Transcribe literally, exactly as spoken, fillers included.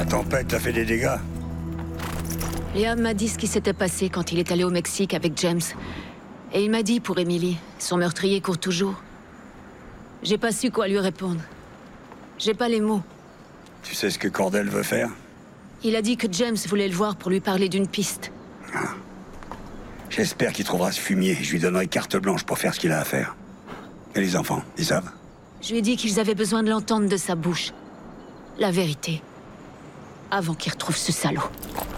tempête a fait des dégâts. Liam m'a dit ce qui s'était passé quand il est allé au Mexique avec James. Et il m'a dit pour Emily, son meurtrier court toujours. J'ai pas su quoi lui répondre. J'ai pas les mots. Tu sais ce que Cordell veut faire? Il a dit que James voulait le voir pour lui parler d'une piste. Ah. J'espère qu'il trouvera ce fumier. Je lui donnerai carte blanche pour faire ce qu'il a à faire. Et les enfants, ils savent? Je lui ai dit qu'ils avaient besoin de l'entendre de sa bouche. La vérité. Avant qu'il retrouve ce salaud.